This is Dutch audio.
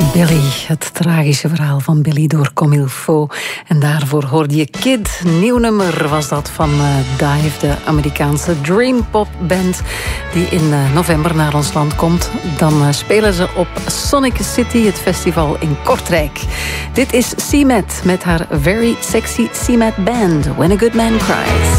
Billy, het tragische verhaal van Billy door Comme il faut. En daarvoor hoorde je Kid. Nieuw nummer was dat van Dive, de Amerikaanse dreampop band die in november naar ons land komt. Dan spelen ze op Sonic City, het festival in Kortrijk. Dit is C-Met met haar Very Sexy C-Met Band, When a Good Man Cries.